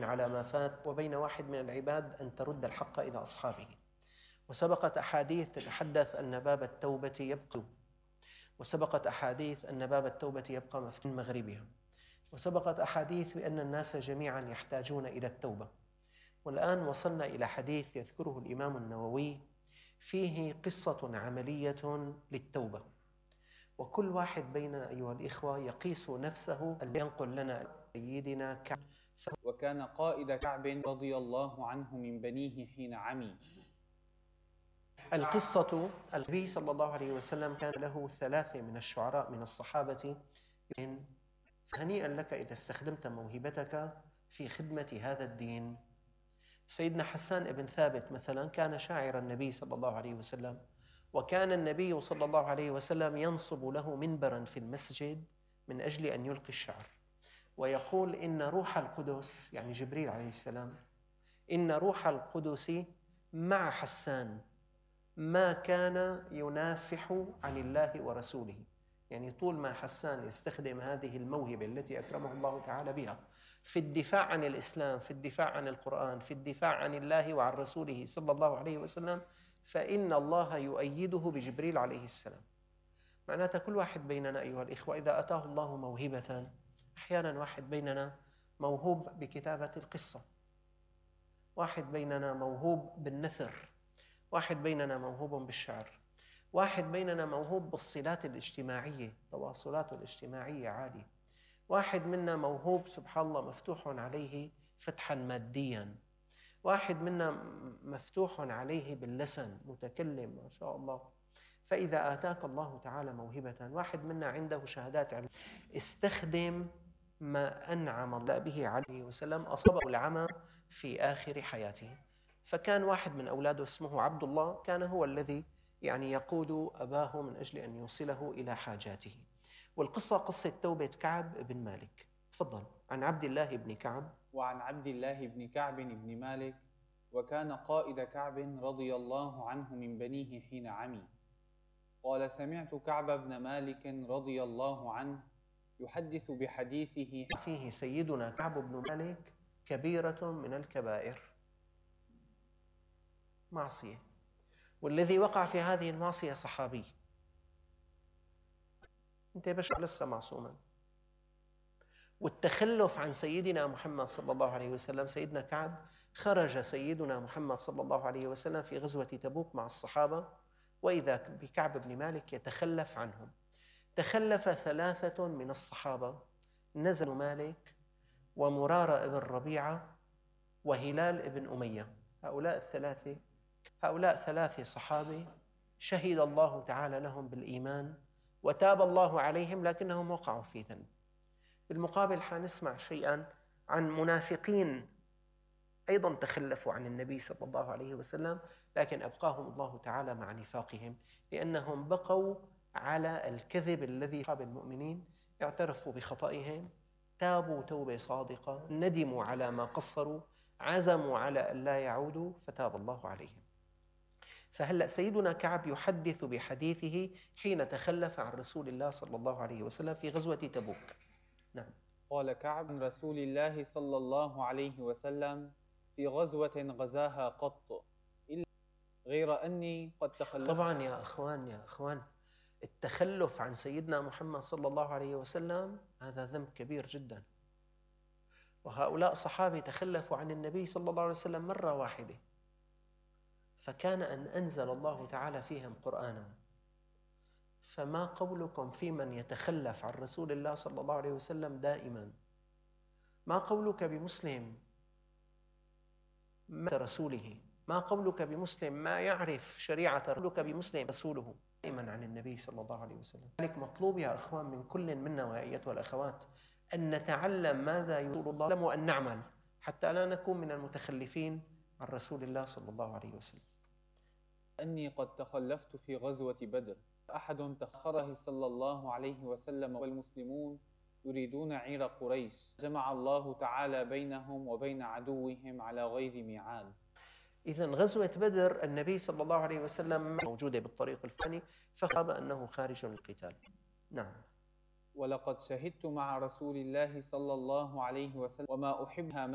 على ما فات، وبين واحد من العباد أن ترد الحق إلى أصحابه. وسبقت أحاديث تتحدث أن باب التوبة يبقى، وسبقت أحاديث أن باب التوبة يبقى مفتوح من مغربها، وسبقت أحاديث بأن الناس جميعا يحتاجون إلى التوبة. والآن وصلنا إلى حديث يذكره الإمام النووي فيه قصة عملية للتوبة، وكل واحد بيننا أيها الإخوة يقيس نفسه. اللي ينقل لنا سيدنا كعب: وكان قائد كعب رضي الله عنه من بنيه حين عمي. القصة، النبي صلى الله عليه وسلم كان له 3 من الشعراء من الصحابة، فهنيئا لك إذا استخدمت موهبتك في خدمة هذا الدين. سيدنا حسان بن ثابت مثلا كان شاعر النبي صلى الله عليه وسلم، وكان النبي صلى الله عليه وسلم ينصب له منبرا في المسجد من أجل أن يلقي الشعر، ويقول إن روح القدس، يعني جبريل عليه السلام، إن روح القدس مع حسان ما كان ينافح عن الله ورسوله. يعني طول ما حسان يستخدم هذه الموهبة التي أكرمه الله تعالى بها في الدفاع عن الإسلام، في الدفاع عن القرآن، في الدفاع عن الله وعن رسوله صلى الله عليه وسلم، فإن الله يؤيده بجبريل عليه السلام. معناتها كل واحد بيننا أيها الإخوة إذا أتاه الله موهبة، أحيانا واحد بيننا موهوب بكتابة القصة، واحد بيننا موهوب بالنثر، واحد بيننا موهوب بالشعر، واحد بيننا موهوب بالصلات الاجتماعية، تواصلات الاجتماعية عالية، واحد منا موهوب سبحان الله مفتوح عليه فتحا ماديا، واحد منا مفتوح عليه باللسن متكلم ما شاء الله. فإذا آتاك الله تعالى موهبة، واحد منا عنده شهادات علم، استخدم ما أنعم الله به عليه وسلم. أصابه العمى في آخر حياته، فكان واحد من أولاده اسمه عبد الله، كان هو الذي يعني يقود أباه من أجل أن يوصله إلى حاجاته. والقصة قصة توبة كعب بن مالك. تفضل. عن عبد الله بن كعب. وعن عبد الله بن كعب بن مالك: وكان قائد كعب رضي الله عنه من بنيه حين عمي. قال: سمعت كعب بن مالك رضي الله عنه يحدث بحديثه فيه سيدنا كعب بن مالك كبيرة من الكبائر، معصية، والذي وقع في هذه المعصية صحابي. أنت بشر لسه معصوما. والتخلف عن سيدنا محمد صلى الله عليه وسلم، سيدنا كعب خرج سيدنا محمد صلى الله عليه وسلم في غزوة تبوك مع الصحابة، وإذا بكعب بن مالك يتخلف عنهم. تخلف 3 من الصحابة، نزل مالك ومرارة بن ربيعة وهلال بن أمية. هؤلاء 3 صحابة شهد الله تعالى لهم بالإيمان وتاب الله عليهم، لكنهم وقعوا في ذنب. بالمقابل حنسمع شيئا عن منافقين أيضا تخلفوا عن النبي صلى الله عليه وسلم، لكن أبقاهم الله تعالى مع نفاقهم، لأنهم بقوا على الكذب الذي أصاب المؤمنين، اعترفوا بخطئهم، تابوا توبة صادقة، ندموا على ما قصروا، عزموا على أن لا يعودوا، فتاب الله عليهم. فهلأ سيدنا كعب يحدث بحديثه حين تخلف عن رسول الله صلى الله عليه وسلم في غزوة تبوك. نعم. قال كعب: رسول الله صلى الله عليه وسلم في غزوة غزاها قط، إلا غير أني قد تخلفت. طبعا يا أخوان التخلف عن سيدنا محمد صلى الله عليه وسلم هذا ذنب كبير جدا، وهؤلاء صحابي تخلفوا عن النبي صلى الله عليه وسلم مرة واحدة، فكان أن أنزل الله تعالى فيهم قرآنا. فما قولكم في من يتخلف عن رسول الله صلى الله عليه وسلم دائما؟ ما قولك بمسلم ما رسوله؟ ما قولك بمسلم ما يعرف شريعة؟ قولك بمسلم رسوله دائما عن النبي صلى الله عليه وسلم. لذلك مطلوب يا أخوان من كل منا وأيتها الأخوات أن نتعلم ماذا يقول الله وأن نعمل حتى لا نكون من المتخلفين عن رسول الله صلى الله عليه وسلم. أني قد تخلفت في غزوة بدر، أحد تأخره صلى الله عليه وسلم والمسلمون يريدون عير قريش، جمع الله تعالى بينهم وبين عدوهم على غير ميعاد. إذن غزوة بدر النبي صلى الله عليه وسلم موجودة بالطريق الفلاني، فخاب أنه خارج للقتال. نعم. ولقد شهدت مع رسول الله صلى الله عليه وسلم وما أحبها